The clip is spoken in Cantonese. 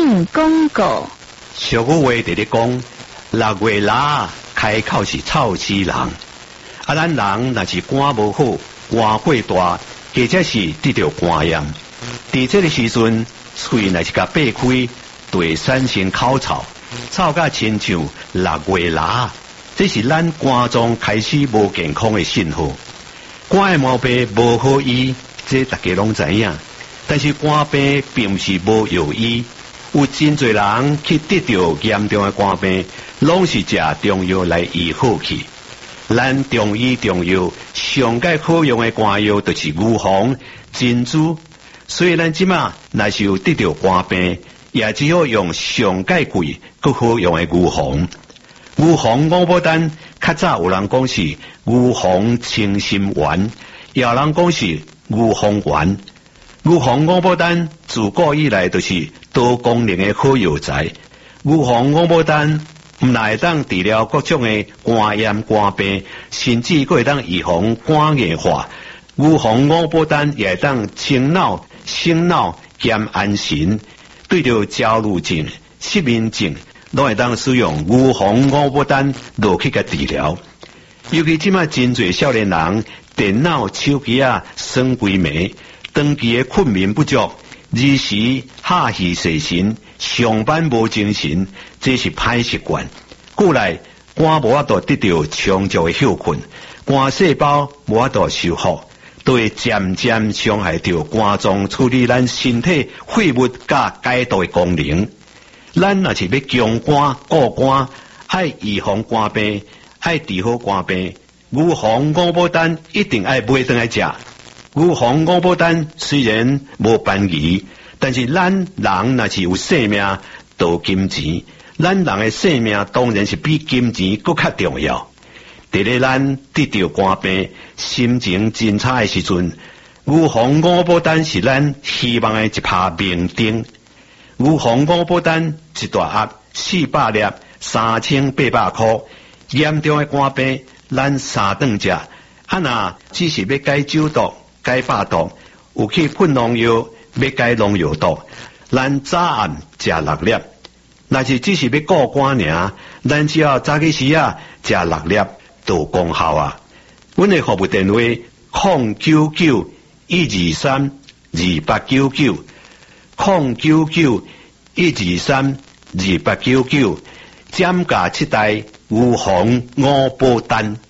进广告。 俗语话直咧讲，6月腊开口是臭死人。咱人若是肝无好，肝火大，或者是得着肝炎，伫这个时阵，喙若是甲擘开，对产生口臭，臭甲亲像6月腊，这是咱肝脏开始无健康的信号。肝的毛病无好医，这大家拢知影。但是肝病并不是无药医，有真侪人去得到严重的肝病，拢是食中药来医好去。咱中医中药上界好用的肝药就是牛黄、珍珠，所以咱即马若是有得到肝病，也只好用上界贵、更好用的牛黄。牛黄五宝丹，较早有人讲是牛黄清心丸，也有人讲是牛黄丸。牛黄五宝丹自古以来都是多功能的好药材。牛黄五宝丹唔但会当治疗各种的肝炎、肝病，甚至佫会当预防肝硬化。牛黄五宝丹也会当清脑、醒脑、兼安神。对着焦虑症、失眠症，拢会当使用牛黄五宝丹落去甲治疗。尤其即卖真侪少年人电脑、手机耍规暝。长期的困眠不足，日时下气睡神，上班无精神，这是歹习惯。故来肝无法度得到充足的休困，肝细胞无法度修复，都会渐渐伤害到肝脏处理咱身体废物甲解毒的功能。咱若是要强肝固肝，爱预防肝病，爱治好肝病，牛黄五宝丹一定爱买回来食。牛黄五宝丹虽然无便宜，但是咱人若是有性命，就金钱。咱人的性命当然是比金钱更较重要。伫咧咱得到肝病、心情真差的时阵，牛黄五宝丹是咱希望的一拍明灯。牛黄五宝丹一大盒400粒，3800块。严重的肝病，咱3顿食。若只是要解酒毒、解百毒，有去喷农药，要解农药毒，咱早暗食6粒。若是只是要顾肝尔，咱只要早起时食6粒就功效啊。阮的服务电话099-123-2899，099-123-2899，减价7代牛黄五宝丹。